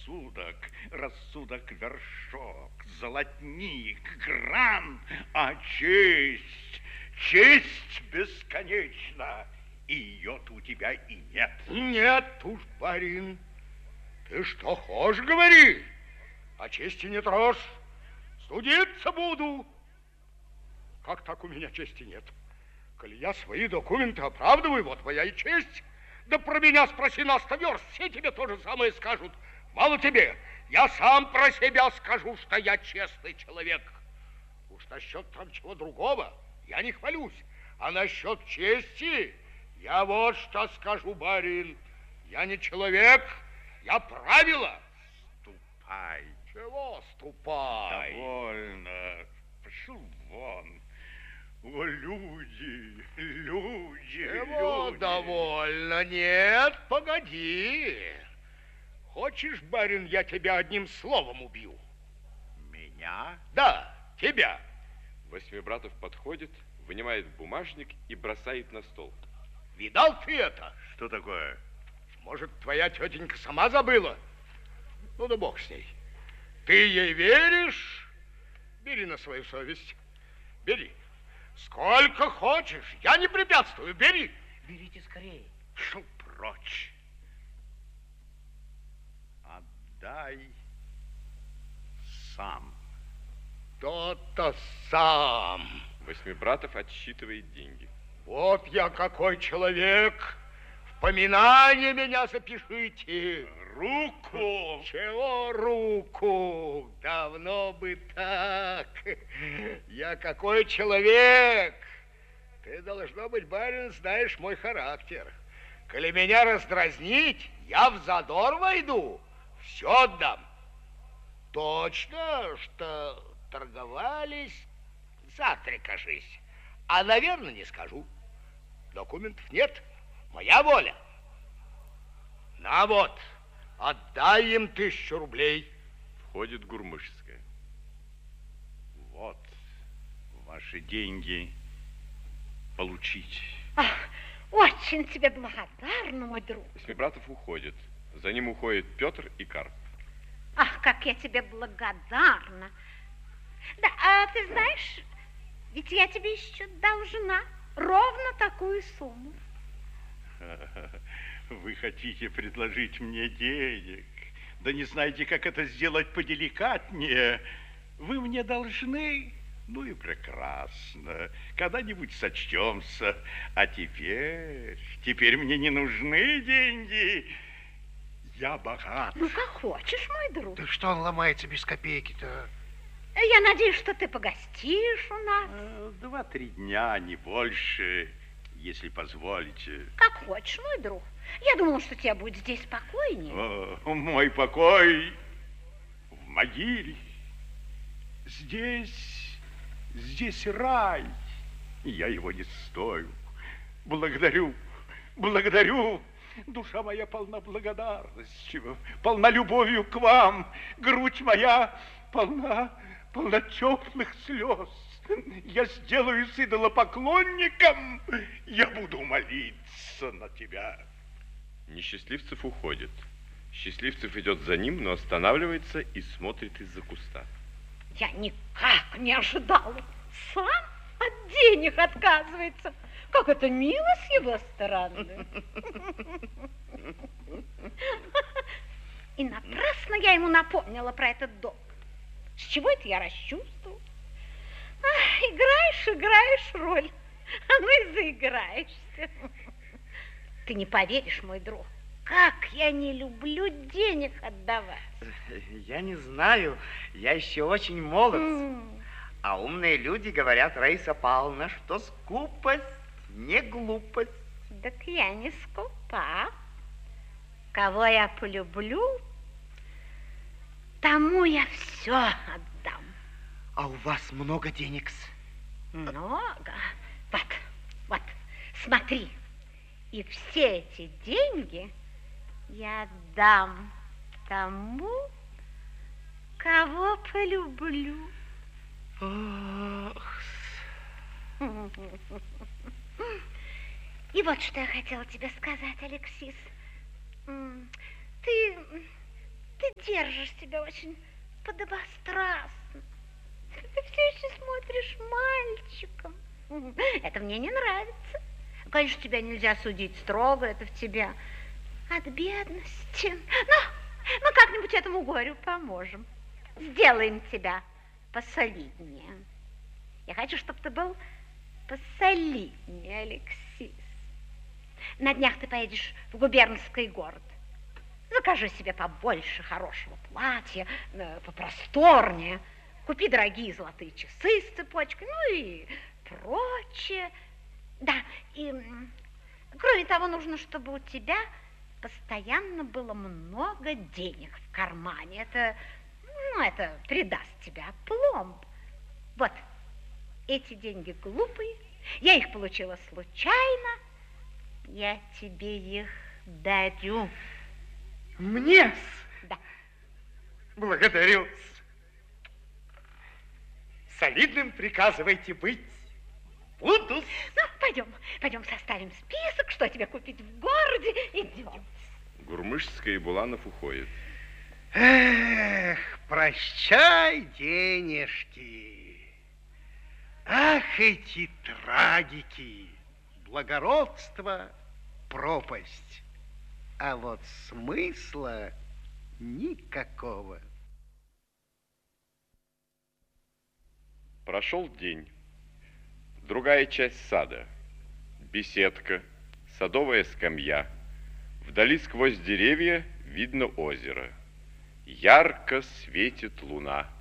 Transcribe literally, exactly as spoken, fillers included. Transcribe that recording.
рассудок, рассудок вершок, золотник, гран, а честь, честь бесконечна, и ее-то у тебя и нет. Нет уж, барин, ты что хочешь, говори, а чести не трожь, судиться буду. Как так у меня чести нет? Коли я свои документы оправдываю, вот моя и честь. Да про меня спроси на сто верст, все тебе то же самое скажут. Мало тебе, я сам про себя скажу, что я честный человек. Уж насчет там чего другого я не хвалюсь. А насчет чести я вот что скажу, барин. Я не человек, я правило. Ступай. Чего ступай? Довольно. Пошел вон. О, люди, люди, Чего люди. довольно? Нет, погоди. Хочешь, барин, я тебя одним словом убью? Меня? Да, тебя. Восьмибратов подходит, вынимает бумажник и бросает на стол. Видал ты это? Что такое? Может, твоя тетенька сама забыла? Ну да бог с ней. Ты ей веришь? Бери на свою совесть. Бери. Сколько хочешь. Я не препятствую. Бери. Берите скорее. Шел прочь. Отдай сам. То-то сам. Восьмибратов отсчитывает деньги. Вот я какой человек. В поминание меня запишите. Руку. Чего руку? Давно бы так. Я какой человек. Ты, должно быть, барин, знаешь мой характер. Коли меня раздразнить, я в задор войду, все отдам. Точно, что торговались, завтра, кажись. А, наверное, не скажу. Документов нет. Моя воля. На вот, отдай им тысячу рублей. Входит Гурмышская. Вот ваши деньги. Получить. Ах, очень тебе благодарна, мой друг. Восьмибратов уходит. За ним уходит Петр и Карп. Ах, как я тебе благодарна. Да, а ты знаешь, ведь я тебе еще должна ровно такую сумму. Вы хотите предложить мне денег? Да не знаете, как это сделать поделикатнее. Вы мне должны... Ну и прекрасно. Когда-нибудь сочтемся. А теперь... Теперь мне не нужны деньги. Я богат. Ну, как хочешь, мой друг. Да что он ломается без копейки-то? Я надеюсь, что ты погостишь у нас. Два-три дня, не больше, если позволите. Как хочешь, мой друг. Я думала, что тебе будет здесь спокойнее. О, мой покой в могиле. Здесь... Здесь рай, и я его не стою. Благодарю, благодарю. Душа моя полна благодарностью, полна любовью к вам. Грудь моя полна, полна теплых слез. Я сделаюсь идолопоклонником. Я буду молиться на тебя. Несчастливцев уходит. Счастливцев идет за ним, но останавливается и смотрит из-за куста. Я никак не ожидала. Сам от денег отказывается. Как это мило с его стороны. И напрасно я ему напомнила про этот долг. С чего это я расчувствовала? Ах, играешь, играешь роль, а ну и заиграешься. Ты не поверишь, мой друг, как я не люблю денег отдавать. Я не знаю, я еще очень молод. М. А умные люди говорят, Раиса Павловна, что скупость не глупость. Так я не скупа. Кого я полюблю, тому я все отдам. А у вас много денег? Много. Вот, вот, смотри. И все эти деньги я отдам тому, кого полюблю. Ох. И вот что я хотела тебе сказать, Алексис. М, Ты, Ты держишь себя очень подобострастно. Ты все еще смотришь мальчиком. Это мне не нравится. Конечно, тебя нельзя судить строго, это в тебя от бедности. Но мы как-нибудь этому горю поможем. Сделаем тебя посолиднее. Я хочу, чтобы ты был посолиднее, Алексис. На днях ты поедешь в губернский город. Закажи себе побольше хорошего платья, попросторнее. Купи дорогие золотые часы с цепочкой, ну и прочее. Да, и кроме того, нужно, чтобы у тебя постоянно было много денег в кармане. Это, ну, это придаст тебе опломб. Вот, эти деньги глупые, я их получила случайно, я тебе их дарю. Мне-с? Да. Благодарю. Солидным приказывайте быть. Буду. Ну, пойдем, пойдем составим список, что тебе купить в городе. Идем. Гурмышская и Буланов уходят. Эх, прощай, денежки. Ах, эти трагики. Благородство, пропасть. А вот смысла никакого. Прошел день. Другая часть сада. Беседка, садовая скамья. Вдали сквозь деревья видно озеро. Ярко светит луна.